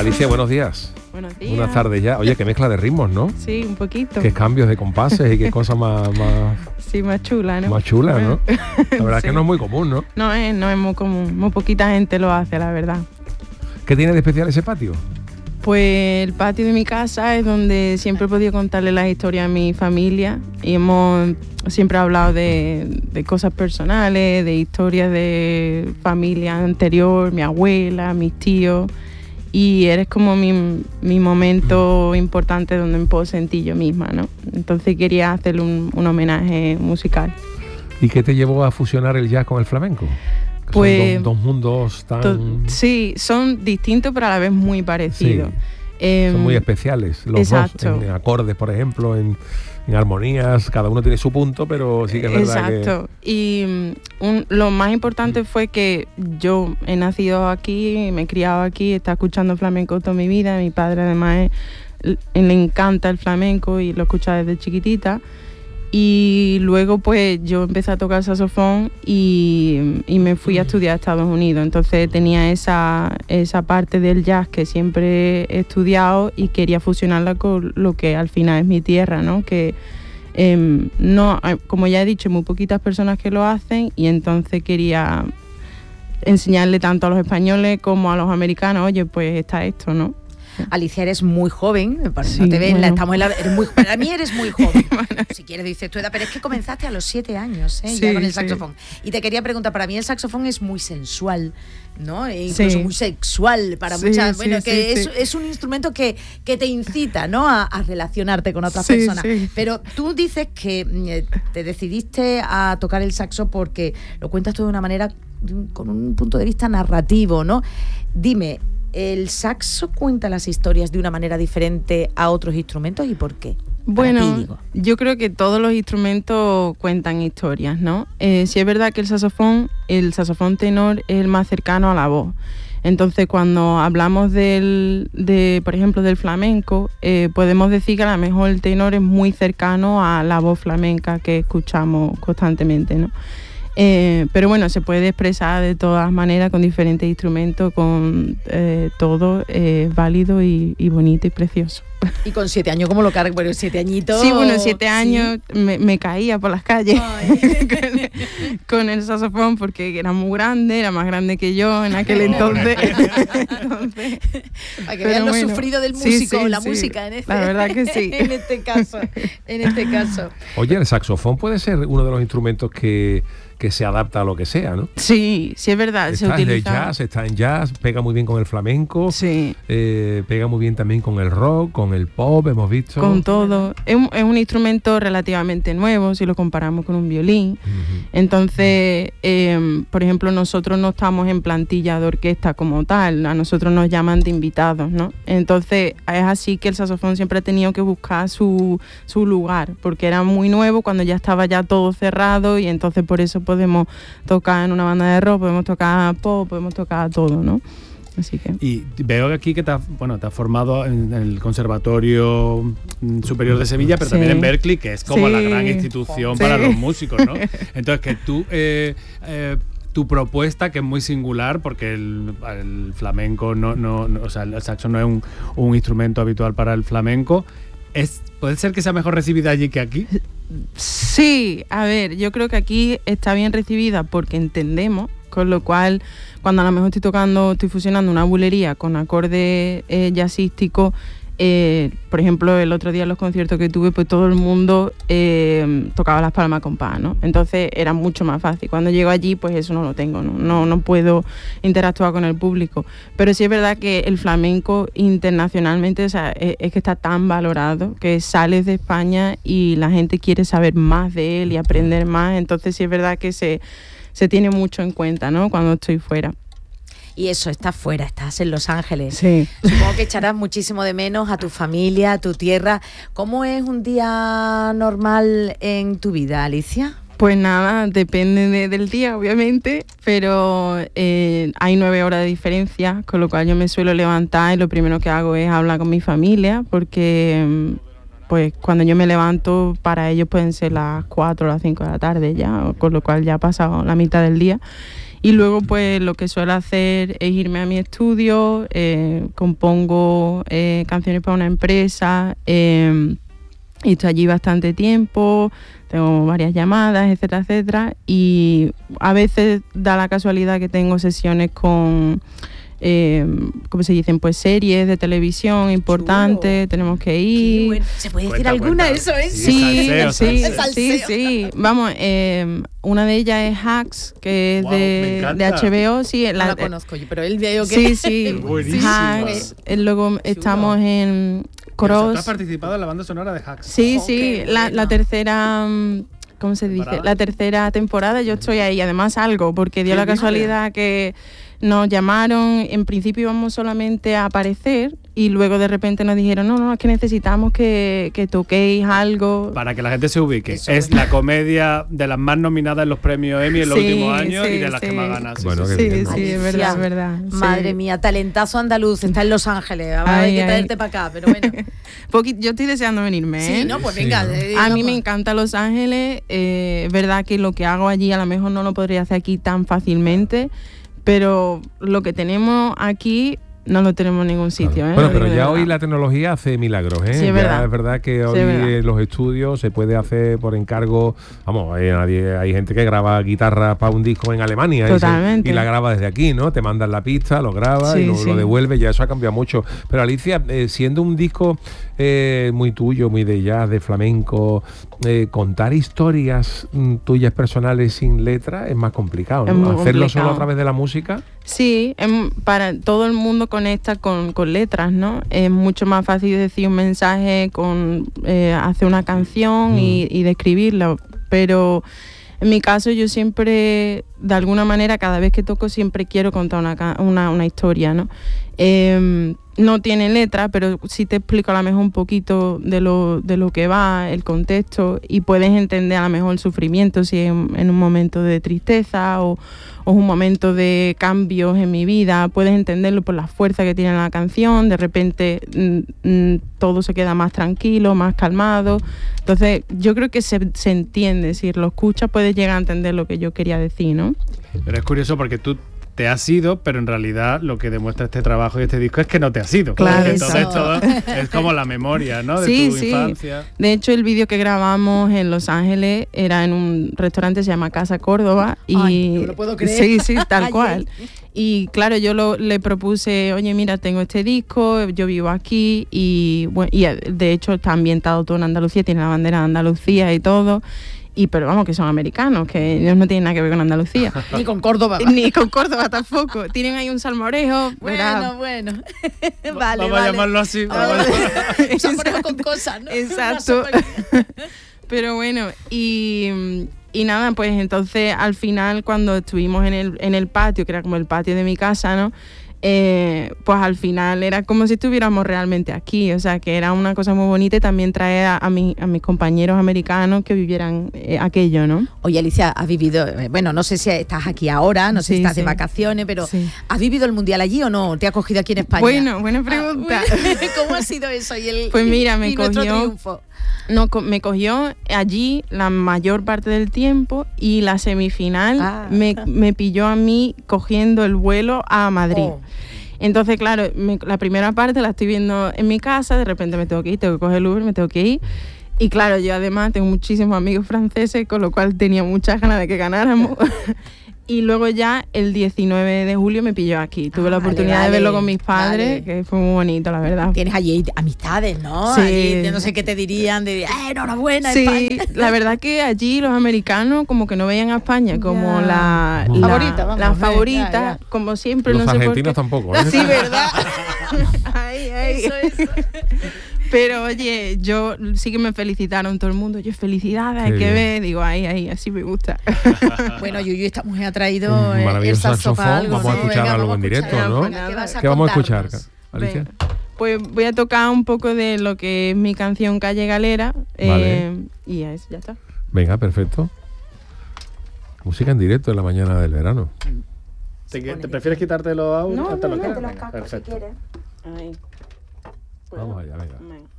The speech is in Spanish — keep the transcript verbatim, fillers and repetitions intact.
Alicia, buenos días. Buenos días. Buenas tardes ya. Oye, qué mezcla de ritmos, ¿no? Sí, un poquito. Qué cambios de compases y qué cosa más, más, sí, más chula, ¿no? más chula, ¿no? La verdad sí. es que no es muy común, ¿no? No es, no es muy común. Muy poquita gente lo hace, la verdad. ¿Qué tiene de especial ese patio? Pues el patio de mi casa es donde siempre he podido contarle las historias a mi familia y hemos siempre hablado de, de cosas personales, de historias de familia anterior, mi abuela, mis tíos, y eres como mi, mi momento importante donde me puedo sentir yo misma, ¿no? Entonces quería hacerle un, un homenaje musical. ¿Y qué te llevó a fusionar el jazz con el flamenco? Pues, son dos, dos mundos tan... To, sí, son distintos pero a la vez muy parecidos. Sí, eh, son muy especiales los exacto. dos, en acordes, por ejemplo, en, en armonías, cada uno tiene su punto, pero sí que es verdad exacto. que... Y un, lo más importante fue que yo he nacido aquí, me he criado aquí, he estado escuchando flamenco toda mi vida. Mi padre además es, le encanta el flamenco y lo escucha desde chiquitita. Y luego pues yo empecé a tocar saxofón y, y me fui a estudiar a Estados Unidos. Entonces tenía esa, esa parte del jazz que siempre he estudiado y quería fusionarla con lo que al final es mi tierra, ¿no? Que eh, no, como ya he dicho, muy poquitas personas que lo hacen y entonces quería enseñarle tanto a los españoles como a los americanos, oye, pues está esto, ¿no? Alicia, eres muy joven, sí, no te ves, bueno. la, estamos en la, eres muy, para mí eres muy joven, bueno. Si quieres dices tu edad, pero es que comenzaste a los siete años, ¿eh? Sí, ya con el sí. saxofón. Y te quería preguntar, para mí el saxofón es muy sensual, ¿no? E incluso sí. muy sexual para sí, muchas, bueno, sí, que sí, es, sí. es un instrumento que, que te incita, ¿no? A, a relacionarte con otras sí, personas. Sí. Pero tú dices que eh, te decidiste a tocar el saxo porque lo cuentas tú de una manera, con un punto de vista narrativo, ¿no? Dime, ¿el saxo cuenta las historias de una manera diferente a otros instrumentos y por qué? Bueno, ti, yo creo que todos los instrumentos cuentan historias, ¿no? Eh, sí es verdad que el saxofón, el saxofón tenor es el más cercano a la voz. Entonces, cuando hablamos del, de, por ejemplo, del flamenco, eh, podemos decir que a lo mejor el tenor es muy cercano a la voz flamenca que escuchamos constantemente, ¿no? Eh, pero bueno, se puede expresar de todas maneras con diferentes instrumentos, con eh, todo eh, válido y, y bonito y precioso. Y con siete años, ¿cómo lo cargas? Bueno, siete añitos. Sí, bueno, siete años ¿sí? me, me caía por las calles con, con el saxofón porque era muy grande, era más grande que yo en aquel entonces. entonces Para que vean lo bueno, sufrido del músico, sí, sí, la sí, música en este, la verdad que sí. en este caso, en este caso. Oye, el saxofón puede ser uno de los instrumentos que, que se adapta a lo que sea, ¿no? Sí, sí es verdad. Está se en utiliza... el jazz, está en jazz, pega muy bien con el flamenco, sí. eh, pega muy bien también con el rock, con el pop, hemos visto. Con todo. Es un, es un instrumento relativamente nuevo si lo comparamos con un violín. Uh-huh. Entonces, eh, por ejemplo, nosotros no estamos en plantilla de orquesta como tal, a nosotros nos llaman de invitados, ¿no? Entonces, es así que el saxofón siempre ha tenido que buscar su, su lugar, porque era muy nuevo cuando ya estaba ya todo cerrado y entonces por eso podemos tocar en una banda de rock, podemos tocar pop, podemos tocar todo, ¿no? Así que. Y veo que aquí que te has, bueno, te has formado en el Conservatorio Superior de Sevilla, pero sí. también en Berklee, que es como sí. la gran institución sí. para los músicos, ¿no? Entonces, que tú, eh, eh, tu propuesta, que es muy singular, porque el, el flamenco, no, no, no, o sea, el saxo no es un, un instrumento habitual para el flamenco, es, ¿puede ser que sea mejor recibida allí que aquí? Sí, a ver, yo creo que aquí está bien recibida porque entendemos, con lo cual cuando a lo mejor estoy tocando, estoy fusionando una bulería con acordes eh, jazzísticos, eh, por ejemplo, el otro día en los conciertos que tuve, pues todo el mundo eh, tocaba las palmas con pa, ¿no? Entonces era mucho más fácil. Cuando llego allí, pues eso no lo tengo, ¿no? No, no puedo interactuar con el público. Pero sí es verdad que el flamenco internacionalmente, o sea, es, es que está tan valorado que sales de España y la gente quiere saber más de él y aprender más. Entonces sí es verdad que se, se tiene mucho en cuenta, ¿no? Cuando estoy fuera. Y eso, estás fuera, estás en Los Ángeles. Sí. Supongo que echarás muchísimo de menos a tu familia, a tu tierra. ¿Cómo es un día normal en tu vida, Alicia? Pues nada, depende de, del día, obviamente, pero eh, hay nueve horas de diferencia, con lo cual yo me suelo levantar y lo primero que hago es hablar con mi familia, porque pues cuando yo me levanto, para ellos pueden ser las cuatro o las cinco de la tarde ya, con lo cual ya ha pasado la mitad del día. Y luego pues lo que suelo hacer es irme a mi estudio, eh, compongo eh, canciones para una empresa, eh, y estoy allí bastante tiempo, tengo varias llamadas, etcétera, etcétera. Y a veces da la casualidad que tengo sesiones con... Eh, ¿cómo se dicen? Pues series de televisión importantes, tenemos que ir. Bueno. ¿Se puede decir Cuenta, alguna? cuenta. Eso es. Sí, salseo, sí, salseo. sí, sí. Vamos, eh, una de ellas es Hacks, que es Wow, me de, encanta. de H B O. Sí, No la, la conozco yo, pero él veo que... Sí, sí. Es buenísima. Hacks. Eh, Luego estamos en Pero, o sea, Cross. tú has participado en la banda sonora de Hacks. Sí, Oh, sí, qué la, bueno. la tercera, mm, ¿cómo se dice? ¿Temporada? La tercera temporada yo estoy ahí, además algo, porque dio ¿Qué la dices? casualidad que nos llamaron, en principio íbamos solamente a aparecer y luego de repente nos dijeron, no, no, es que necesitamos que, que toquéis algo. Para que la gente se ubique, Eso es es. la comedia de las más nominadas en los premios Emmy en los Sí, últimos años sí, y de las sí. que más ganan. Sí, Bueno, sí, qué sí. Sí, bien, sí, ¿no? es Alicia, verdad, es verdad. sí. Madre mía, talentazo andaluz, está en Los Ángeles. Vamos a Ay, ver que ay. traerte para acá, pero bueno. Poqui- yo estoy deseando venirme, ¿eh? Sí, no, pues Sí, venga. ¿no? eh, A mí vamos. me encanta Los Ángeles, eh, es verdad que lo que hago allí a lo mejor no lo podría hacer aquí tan fácilmente, pero lo que tenemos aquí no lo tenemos en ningún sitio. ¿eh? Bueno, Lo pero digo de ya verdad. hoy la tecnología hace milagros, ¿eh? Sí, es Ya verdad. es verdad que hoy Sí, es verdad. en los estudios se puede hacer por encargo. Vamos, hay, nadie- hay gente que graba guitarra para un disco en Alemania y se- Totalmente. y, la graba desde aquí, ¿no? Te mandan la pista, lo grabas Sí, y lo, sí. lo devuelves, ya eso ha cambiado mucho. Pero Alicia, eh, siendo un disco eh, muy tuyo, muy de jazz, de flamenco, eh, contar historias mm, tuyas personales sin letra es más complicado, Es ¿no? muy Hacerlo solo a complicado. través de la música. Sí, em, para todo el mundo conecta con, con letras, ¿no? Es mucho más fácil decir un mensaje con eh, hacer una canción y, y describirlo, pero en mi caso yo siempre, de alguna manera, cada vez que toco siempre quiero contar una, ca- una, una historia, ¿no? Em, no tiene letra, pero sí te explico a lo mejor un poquito de lo, de lo que va, el contexto, y puedes entender a lo mejor el sufrimiento si es en, en un momento de tristeza o, o es un momento de cambios en mi vida, puedes entenderlo por la fuerza que tiene la canción, de repente mm, mm, todo se queda más tranquilo, más calmado. Entonces yo creo que se, se entiende, si lo escuchas puedes llegar a entender lo que yo quería decir, ¿no? Pero es curioso porque tú te has ido, pero en realidad lo que demuestra este trabajo y este disco es que no te has ido. Claro, Porque entonces eso. todo es como la memoria, ¿no? De Sí, tu sí. infancia. De hecho, el vídeo que grabamos en Los Ángeles era en un restaurante que se llama Casa Córdoba. Y Ay, no me lo puedo creer. Sí, sí, tal Ay, cual. Y claro, yo lo, le propuse, oye, mira, tengo este disco, yo vivo aquí y, bueno, y eh, de hecho está ambientado todo en Andalucía, tiene la bandera de Andalucía y todo. Y pero vamos, que son americanos, que ellos no tienen nada que ver con Andalucía. Ni con Córdoba. Ni con Córdoba tampoco. Tienen ahí un salmorejo. verá. Bueno, bueno. vale, Vamos vale. a llamarlo así. Vamos a vamos a- llamarlo- Salmorejo con cosas, ¿no? Exacto. Una sopa- Pero bueno, y, y nada, pues entonces al final cuando estuvimos en el, en el patio, que era como el patio de mi casa, ¿no? Eh, pues al final era como si estuviéramos realmente aquí, o sea que era una cosa muy bonita y también traer a, a, mi- a mis compañeros americanos que vivieran eh, aquello, ¿no? Oye, Alicia, has vivido, eh, bueno, no sé si estás aquí ahora, no sé si Sí, estás de sí. vacaciones, pero Sí. ¿has vivido el Mundial allí o no? ¿Te ha cogido aquí en España? Bueno, buena Ah, pregunta. bueno, ¿Cómo ha sido eso? Y el, Pues mira, me y nuestro cogió- triunfo. No, co- me cogió allí la mayor parte del tiempo y la semifinal Ah. me, me pilló a mí cogiendo el vuelo a Madrid. Oh. Entonces, claro, me- la primera parte la estoy viendo en mi casa, de repente me tengo que ir, tengo que coger el Uber, me tengo que ir. Y claro, yo además tengo muchísimos amigos franceses, con lo cual tenía muchas ganas de que ganáramos. Y luego ya el diecinueve de julio me pilló aquí. Tuve Ah, la vale, oportunidad vale, de verlo con mis padres, vale. que fue muy bonito, la verdad. Tienes allí amistades, ¿no? Sí. Allí, de no sé qué te dirían, de, ¡eh, enhorabuena, Sí, España! la verdad que allí los americanos como que no veían a España como Ya. la, Mm. la Favorita, vamos, la eh, favorita, ya, ya. como siempre, Los no sé por argentinos qué. tampoco, ¿eh? Sí, ¿verdad? Ay, ay. Eso es. Pero oye, yo sí que me felicitaron todo el mundo. Yo, felicidades, hay Qué que bien. ver. Digo, ay, ay, así me gusta. Bueno, Yuyu, esta mujer ha traído Un eh, el maravilloso saxo para saxofón. algo. Vamos a ¿no? escuchar Venga, algo vamos en a directo, escuchar ¿no? algo. ¿Qué vas a ¿Qué vamos a escuchar, contarnos? Alicia? Venga. Pues voy a tocar un poco de lo que es mi canción Calle Galera. Vale. eh, y ya, es- ya está. Venga, perfecto. Música en directo en la mañana del verano. ¿Te, te prefieres quitarte los audios? No, ¿Te no, los no, quedas? te los Venga, casco si perfecto. quieres. Ahí. Vamos allá, venga. Venga.